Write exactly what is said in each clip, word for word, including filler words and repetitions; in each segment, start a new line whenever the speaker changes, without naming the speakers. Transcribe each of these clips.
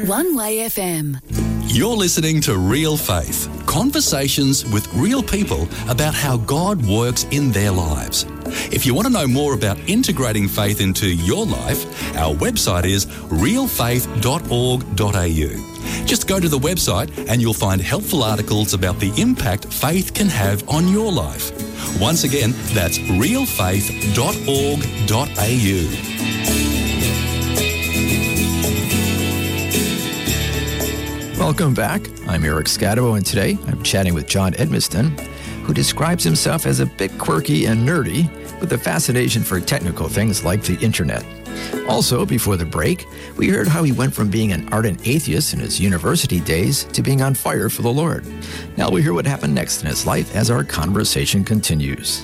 One Way F M.
You're listening to Real Faith, conversations with real people about how God works in their lives. If you want to know more about integrating faith into your life, our website is real faith dot org dot a u. Just go to the website and you'll find helpful articles about the impact faith can have on your life. Once again, that's real faith dot org dot a u.
Welcome back. I'm Eric Scatabo, and today I'm chatting with John Edmiston, who describes himself as a bit quirky and nerdy with a fascination for technical things like the internet. Also, before the break, we heard how he went from being an ardent atheist in his university days to being on fire for the Lord. Now we'll hear what happened next in his life as our conversation continues.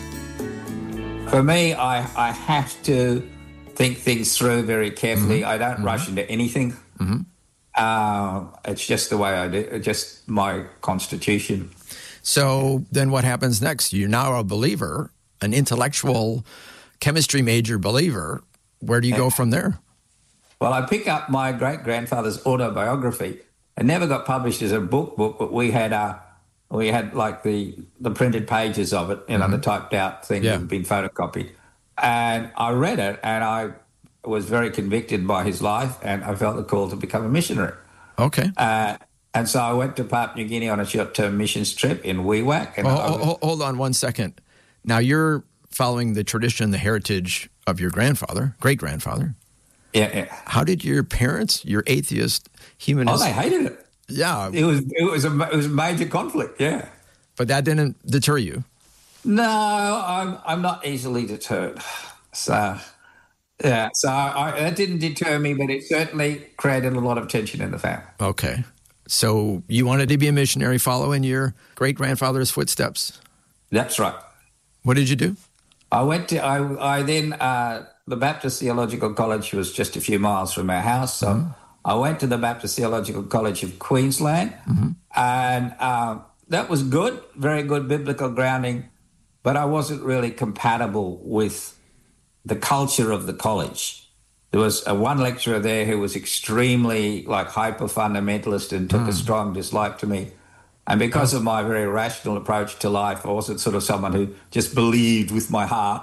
For me, I, I have to think things through very carefully.
Mm-hmm.
I don't
mm-hmm.
rush into anything.
Mm-hmm.
Uh, it's just the way I do, just my constitution.
So then what happens next? You're now a believer, an intellectual chemistry major believer. Where do you go from there?
Well, I pick up my great-grandfather's autobiography. It never got published as a book book, but we had uh, we had like the, the printed pages of it, you know, mm-hmm. the typed out thing
yeah.
that had been photocopied. And I read it, and I was very convicted by his life, and I felt the call to become a missionary.
Okay.
Uh, and so I went to Papua New Guinea on a short-term missions trip in Wewak. And
oh,
I was,
oh, hold on one second. Now you're following the tradition, the heritage of your grandfather, great-grandfather.
Yeah, yeah.
How did your parents, your atheist, humanist...
Oh, they hated it.
Yeah.
It was it was a it was a major conflict. Yeah.
But that didn't deter you.
No, I'm I'm not easily deterred. So. Yeah, so I, that didn't deter me, but it certainly created a lot of tension in the family.
Okay. So you wanted to be a missionary following your great-grandfather's footsteps?
That's right.
What did you do?
I went to, I, I then, uh, the Baptist Theological College was just a few miles from our house, so mm-hmm. I went to the Baptist Theological College of Queensland, mm-hmm. and uh, that was good, very good biblical grounding, but I wasn't really compatible with the culture of the college. There was a one lecturer there who was extremely like hyper fundamentalist and took mm. a strong dislike to me. And because of my very rational approach to life, I wasn't sort of someone who just believed with my heart.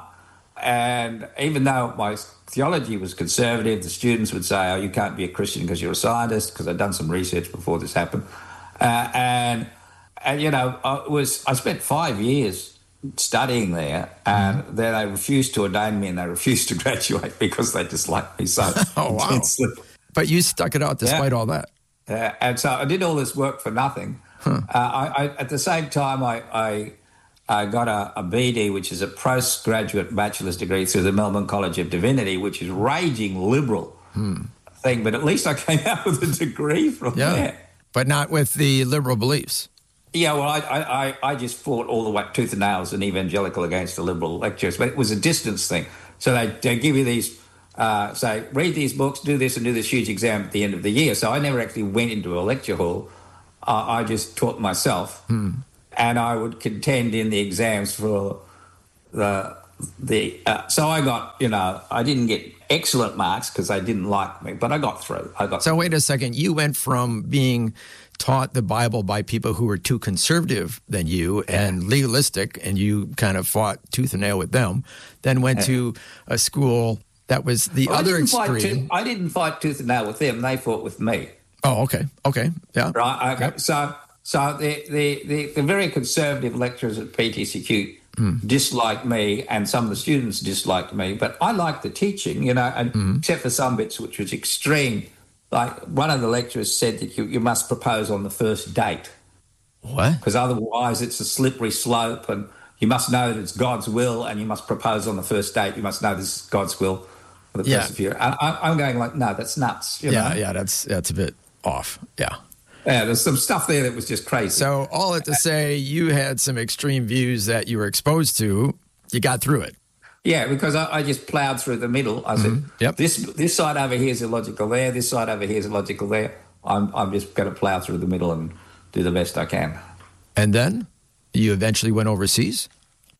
And even though my theology was conservative, the students would say, oh, you can't be a Christian because you're a scientist, because I'd done some research before this happened. Uh, and, and, you know, I was I spent five years studying there, and then they refused to ordain me and they refused to graduate because they disliked me so
oh, wow.
intensely.
But you stuck it out despite
yeah.
all that.
Yeah, and so I did all this work for nothing. Huh. Uh, I, I, at the same time, I, I, I got a, a B D, which is a postgraduate bachelor's degree through the Melbourne College of Divinity, which is raging liberal hmm. thing, but at least I came out with a degree from
yeah.
there.
But not with the liberal beliefs.
Yeah, well, I, I, I just fought all the way tooth and nail as an evangelical against the liberal lecturers, but it was a distance thing. So they, they give you these, uh, say, read these books, do this and do this huge exam at the end of the year. So I never actually went into a lecture hall. Uh, I just taught myself, hmm. and I would contend in the exams for the, the uh, so I got, you know, I didn't get excellent marks because they didn't like me, but I got through. I got
So
through.
wait a second, you went from being taught the Bible by people who were too conservative than you yeah. and legalistic, and you kind of fought tooth and nail with them, then went yeah. to a school that was the
well,
other
I
extreme.
Tooth, I didn't fight tooth and nail with them. They fought with me.
Oh, okay. Okay. Yeah.
Right. Okay.
Yep.
So so the, the, the, the very conservative lecturers at P T C Q mm. disliked me, and some of the students disliked me, but I liked the teaching, you know, and mm. except for some bits which was extreme. Like one of the lecturers said that you, you must propose on the first date.
What?
Because otherwise it's a slippery slope, and you must know that it's God's will, and you must propose on the first date. You must know this is God's will for the
yeah.
person for you. And I, I'm going like, no, that's nuts. You
yeah,
know?
yeah, that's that's a bit off. Yeah.
Yeah, there's some stuff there that was just crazy.
So all that to say, you had some extreme views that you were exposed to. You got through it.
Yeah, because I, I just ploughed through the middle. I said,
mm-hmm. yep.
this this side over here is illogical there, this side over here is illogical there. I'm I'm just going to plough through the middle and do the best I can.
And then you eventually went overseas?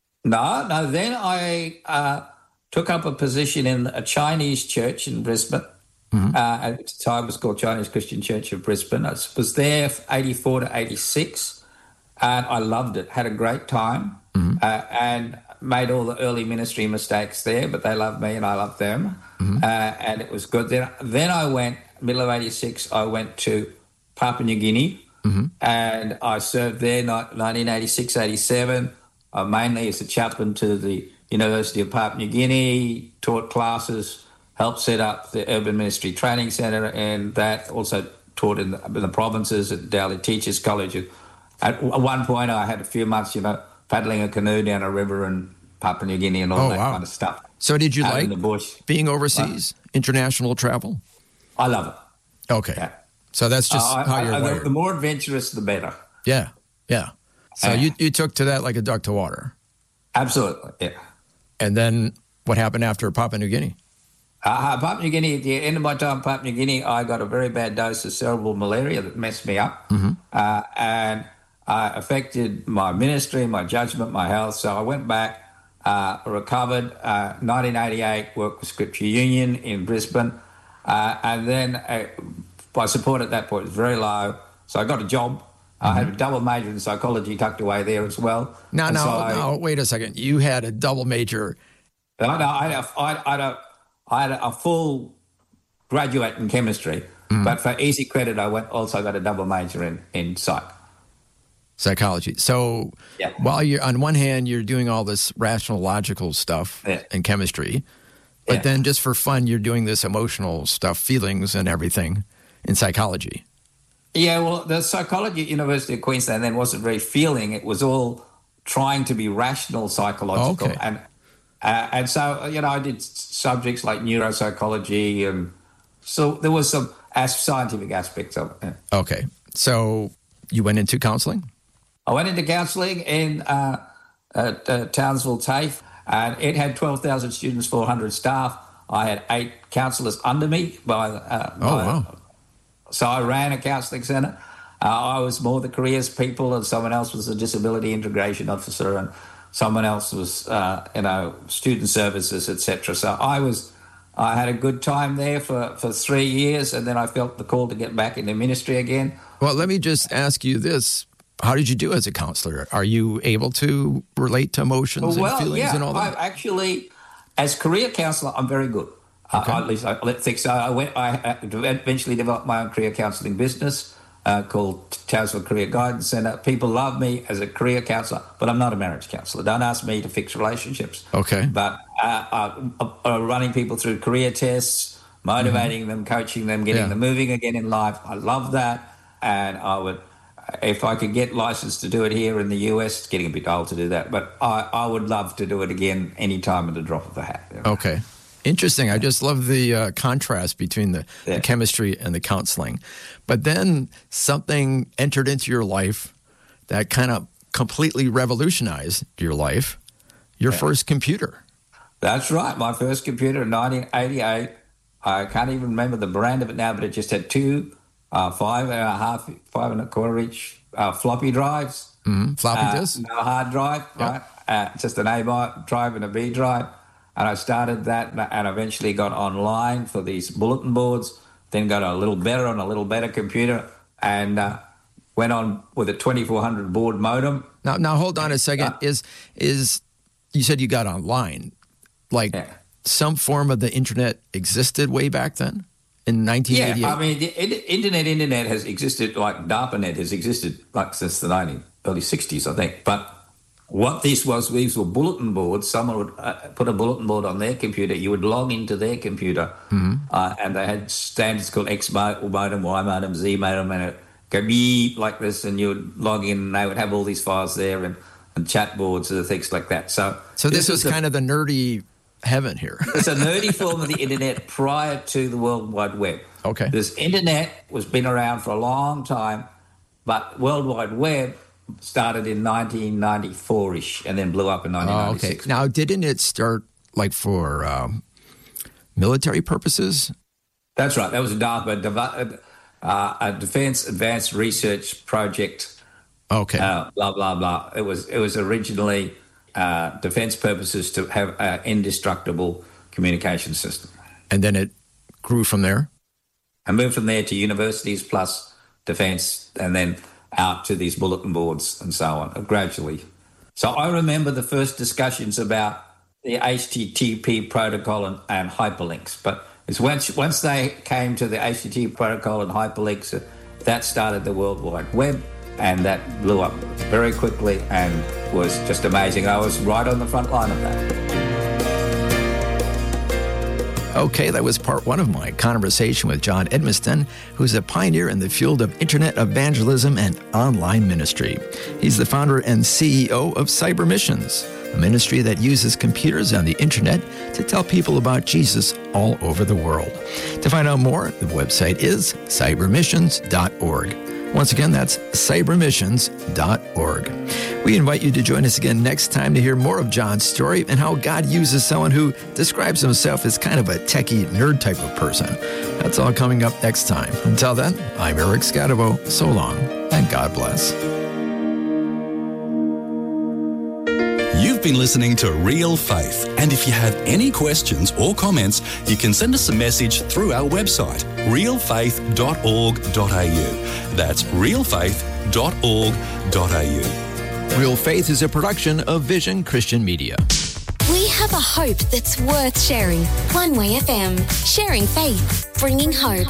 No, no. Then I uh, took up a position in a Chinese church in Brisbane, Mm-hmm. Uh, at the time, it was called Chinese Christian Church of Brisbane. I was there from eighty-four to eighty-six, and I loved it. Had a great time, mm-hmm. uh, and made all the early ministry mistakes there, but they loved me and I loved them, mm-hmm. uh, and it was good. Then, then I went, middle of eighty-six, I went to Papua New Guinea, mm-hmm. and I served there nineteen eighty-six eighty-seven, uh, mainly as a chaplain to the University of Papua New Guinea, taught classes, helped set up the Urban Ministry Training Centre, and that also taught in the, in the provinces at Dowley Teachers College. At one point, I had a few months, you know, paddling a canoe down a river in Papua New Guinea and all
oh,
that
wow.
kind of stuff.
So did you
out
like
in the bush.
being overseas, uh, international travel?
I love it.
Okay.
Yeah.
So that's just
uh,
how
I,
you're
I,
wired.
The more adventurous, the better.
Yeah, yeah. So
uh,
you, you took to that like a duck to water.
Absolutely, yeah.
And then what happened after Papua New Guinea?
Uh, Papua New Guinea, at the end of my time in Papua New Guinea, I got a very bad dose of cerebral malaria that messed me up. Mm-hmm. Uh, and uh, affected my ministry, my judgment, my health. So I went back, uh, recovered. Uh, nineteen eighty-eight, worked with Scripture Union in Brisbane. Uh, and then uh, my support at that point was very low. So I got a job. Mm-hmm. I had a double major in psychology tucked away there as well.
No,
and
no,
so I,
no, wait a second. You had a double major.
No, no, I had a, I had a, I had a full graduate in chemistry, mm-hmm. but for easy credit, I went also got a double major in, in psych.
Psychology. So
yeah.
while you're, on one hand, you're doing all this rational, logical stuff
yeah.
in chemistry, but yeah. then just for fun, you're doing this emotional stuff, feelings and everything in psychology.
Yeah, well, the psychology at University of Queensland then wasn't very feeling. It was all trying to be rational psychological.
Okay.
And uh, and so, you know, I did subjects like neuropsychology, and so there was some as- scientific aspects of it.
Okay. So you went into counseling?
I went into counselling in uh, at uh, Townsville TAFE, and it had twelve thousand students, four hundred staff. I had eight counsellors under me. By, uh,
oh,
by,
wow.
So I ran a counselling centre. Uh, I was more the careers people, and someone else was a disability integration officer, and someone else was, uh, you know, student services, et cetera. So I was, I had a good time there for, for three years, and then I felt the call to get back into ministry again.
Well, let me just ask you this. How did you do as a counselor? Are you able to relate to emotions
well,
and feelings
yeah,
and all that?
I actually, as career counsellor, I'm very good. Okay. Uh, at least I think so. I went. I eventually developed my own career counselling business uh, called Townsville Career Guidance Centre. People love me as a career counsellor, but I'm not a marriage counsellor. Don't ask me to fix relationships.
Okay.
But uh, uh, uh, running people through career tests, motivating mm-hmm. them, coaching them, getting
yeah.
them moving again in life. I love that, and I would. If I could get licensed to do it here in the U S, it's getting a bit old to do that, but I, I would love to do it again any time at the drop of the hat. You know?
Okay. Interesting. I just love the uh, contrast between the,
yeah.
the chemistry and the counseling. But then something entered into your life that kind of completely revolutionized your life, your yeah. first computer.
That's right. My first computer in nineteen eighty-eight. I can't even remember the brand of it now, but it just had two uh, five and a half, five and a quarter inch uh, floppy drives.
Mm-hmm. Floppy
uh,
disk?
No hard drive,
yep.
right? Uh, just an A drive and a B drive. And I started that and eventually got online for these bulletin boards, then got a little better on a little better computer, and uh, went on with a twenty-four hundred baud modem.
Now, now hold on a second.
Uh,
is is you said you got online. Like
yeah.
some form of the internet existed way back then in nineteen eighty-eight?
Yeah, I mean, the internet, internet has existed, like DARPANET has existed like since the nineteen, early sixties, I think. But what this was, these were bulletin boards. Someone would uh, put a bulletin board on their computer. You would log into their computer, mm-hmm. uh, and they had standards called X modem, Y modem, Z modem, and it go beep like this, and you would log in, and they would have all these files there, and, and chat boards and things like that. So,
so this,
this
was kind a, of the nerdy heaven here.
It's a nerdy form of the internet prior to the World Wide Web.
Okay.
This internet was been around for a long time, but World Wide Web started in nineteen ninety-four-ish and then blew up in nineteen ninety-six.
Oh, okay. Now, didn't it start like for um, military purposes?
That's right. That was a DARPA, uh, a Defence Advanced Research Project.
Okay.
Uh, blah, blah, blah. It was, it was originally uh, defence purposes to have an indestructible communication system.
And then it grew from there?
I moved from there to universities plus defence, and then out to these bulletin boards and so on, gradually. So I remember the first discussions about the H T T P protocol and, and hyperlinks, but it's once, once they came to the H T T P protocol and hyperlinks, that started the World Wide Web, and that blew up very quickly and was just amazing. I was right on the front line of that.
Okay, that was part one of my conversation with John Edmiston, who's a pioneer in the field of internet evangelism and online ministry. He's the founder and C E O of Cyber Missions, a ministry that uses computers and the internet to tell people about Jesus all over the world. To find out more, the website is cyber missions dot org. Once again, that's cyber missions dot org. We invite you to join us again next time to hear more of John's story and how God uses someone who describes himself as kind of a techie nerd type of person. That's all coming up next time. Until then, I'm Eric Scadabo. So long, and God bless.
You've been listening to Real Faith, and if you have any questions or comments, you can send us a message through our website, real faith dot org dot a u. That's real faith dot org dot a u.
Real Faith is a production of Vision Christian Media.
We have a hope that's worth sharing. One Way F M, sharing faith, bringing hope.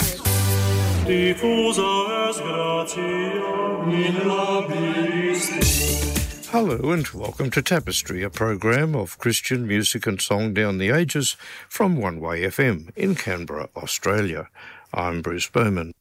Hello and welcome to Tapestry, a program of Christian music and song down the ages from One Way F M in Canberra, Australia. I'm Bruce Bowman.